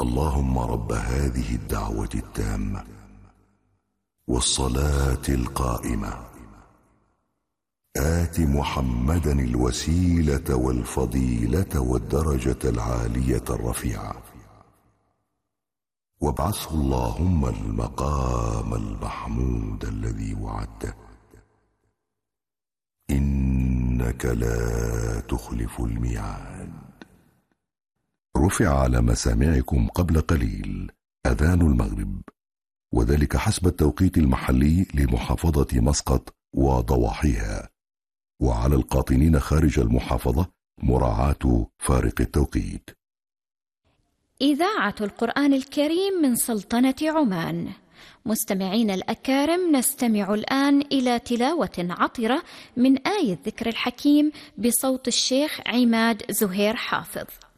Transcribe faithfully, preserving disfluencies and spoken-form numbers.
اللهم رب هذه الدعوة التامة والصلاة القائمة آت محمدا الوسيلة والفضيلة والدرجة العالية الرفيعة وابعثه اللهم المقام المحمود الذي وعدته إنك لا تخلف الميعاد. رفع على مسامعكم قبل قليل أذان المغرب، وذلك حسب التوقيت المحلي لمحافظة مسقط وضواحيها، وعلى القاطنين خارج المحافظة مراعاة فارق التوقيت. إذاعة القرآن الكريم من سلطنة عمان. مستمعين الأكارم، نستمع الآن إلى تلاوة عطرة من آية ذكر الحكيم بصوت الشيخ عماد زهير حافظ.